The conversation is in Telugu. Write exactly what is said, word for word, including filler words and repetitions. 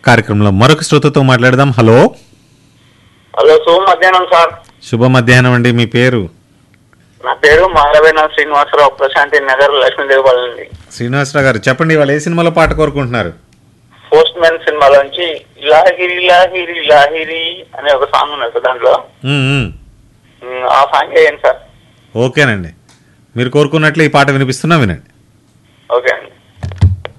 కార్యక్రమంలో మరొక శ్రోతతో మాట్లాడదాం. హలో హలో, శుభ మధ్యాహ్నం సార్. శుభ మధ్యాహ్నం అండి. మీ పేరు? నా పేరు మారవేణ శ్రీనివాసరావు, ప్రశాంతి నగర్, లక్ష్మీదేవిపాలెం అండి. శ్రీనివాసరావు గారు చెప్పండి, వాళ్ళు ఏ సినిమాలో పాట కోరుకుంటున్నారు? పోస్ట్ మ్యాన్ సినిమాలోంచి లాహిరి లాహిరి లాహిరి అనే ఒక సాంగ్ ఉన్నది సార్ దాంట్లో. ఉమ్, ఉమ్. ఉమ్, ఆ సాంగ్ వేయండి సార్. ఓకేనండి, మీరు కోరుకున్నట్లు ఈ పాట వినిపిస్తున్నా, వినండి.